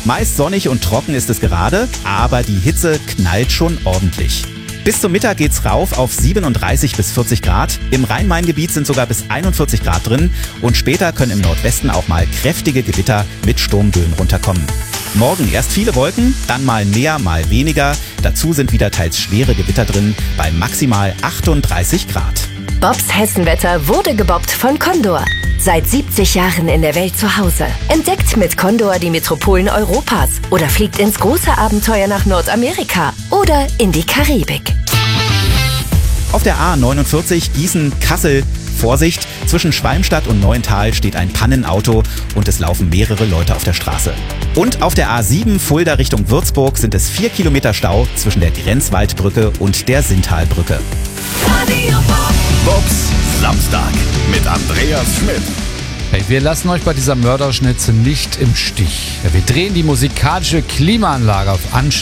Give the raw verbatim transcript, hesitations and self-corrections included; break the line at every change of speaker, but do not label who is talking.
Meist sonnig und trocken ist es gerade, aber die Hitze knallt schon ordentlich. Bis zum Mittag geht's rauf auf siebenunddreißig bis vierzig Grad. Im Rhein-Main-Gebiet sind sogar bis einundvierzig Grad drin und später können im Nordwesten auch mal kräftige Gewitter mit Sturmböen runterkommen. Morgen erst viele Wolken, dann mal mehr, mal weniger. Dazu sind wieder teils schwere Gewitter drin bei maximal achtunddreißig Grad.
Bobs Hessenwetter wurde gebobbt von Condor. Seit siebzig Jahren in der Welt zu Hause. Entdeckt mit Condor die Metropolen Europas oder fliegt ins große Abenteuer nach Nordamerika oder in die Karibik.
Auf der A neunundvierzig Gießen-Kassel. Vorsicht, zwischen Schwalmstadt und Neuental steht ein Pannenauto und es laufen mehrere Leute auf der Straße. Und auf der A sieben Fulda Richtung Würzburg sind es vier Kilometer Stau zwischen der Grenzwaldbrücke und der Sinntalbrücke.
Bobs Samstag mit Andreas Schmidt.
Hey, wir lassen euch bei dieser Mörderschnitze nicht im Stich. Ja, wir drehen die musikalische Klimaanlage auf Anschlag.